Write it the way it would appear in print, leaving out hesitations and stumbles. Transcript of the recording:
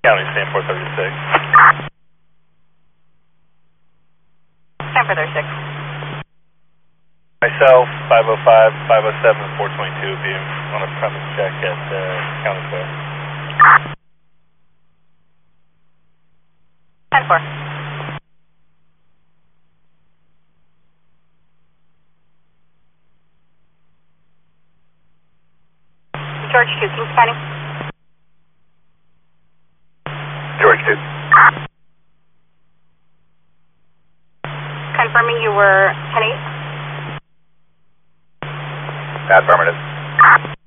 County, stand 436. Stand for 36. Myself, 505, 507, 422 will be on a premise check at County Square. 10-4. George 2, Kings County. George 2. Confirming you were 10-8. Affirmative.